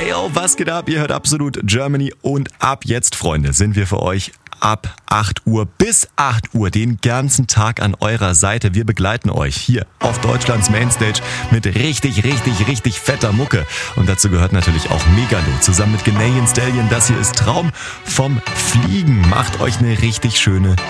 Yo, was geht ab? Ihr hört Absolut Germany und ab jetzt, Freunde, sind wir für euch ab 8 Uhr bis 8 Uhr den ganzen Tag an eurer Seite. Wir begleiten euch hier auf Deutschlands Mainstage mit richtig fetter Mucke. Und dazu gehört natürlich auch Megalo zusammen mit Canadian Stallion. Das hier ist Traum vom Fliegen. Macht euch eine richtig schöne